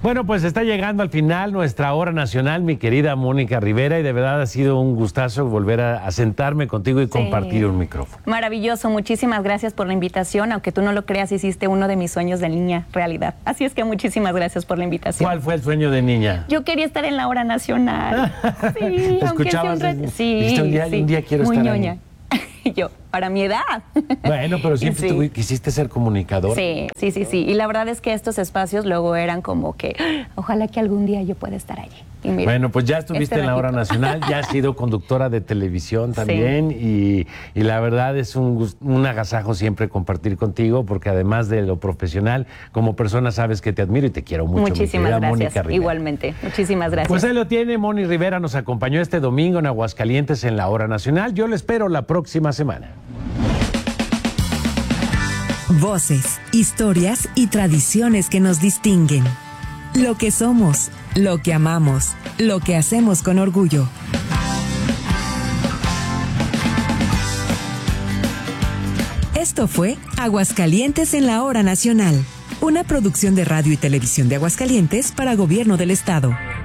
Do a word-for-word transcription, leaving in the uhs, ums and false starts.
Bueno, pues está llegando al final nuestra hora nacional, mi querida Mónica Rivera, y de verdad ha sido un gustazo volver a, a sentarme contigo y sí. compartir un micrófono. Maravilloso, muchísimas gracias por la invitación. Aunque tú no lo creas, hiciste uno de mis sueños de niña realidad. Así es que muchísimas gracias por la invitación. ¿Cuál fue el sueño de niña? Yo quería estar en la hora nacional. Sí, aunque sea un rato. Sí, un día, sí. un día quiero Muy estar ñoña. ahí. Yo, para mi edad. Bueno, pero siempre sí. tú quisiste ser comunicador. Sí, sí, sí, sí. Y la verdad es que estos espacios luego eran como que, ojalá que algún día yo pueda estar allí. Y mira, bueno, pues ya estuviste este en la hora nacional, ya has sido conductora de televisión también, sí. y, y la verdad es un, un agasajo siempre compartir contigo, porque además de lo profesional, como persona sabes que te admiro y te quiero mucho. Muchísimas gracias, Mónica Rivera. Igualmente, muchísimas gracias. Pues ahí lo tiene, Moni Rivera nos acompañó este domingo en Aguascalientes en la hora nacional. Yo le espero la próxima semana. Voces, historias y tradiciones que nos distinguen. Lo que somos, lo que amamos, lo que hacemos con orgullo. Esto fue Aguascalientes en la Hora Nacional, una producción de Radio y Televisión de Aguascalientes para Gobierno del Estado.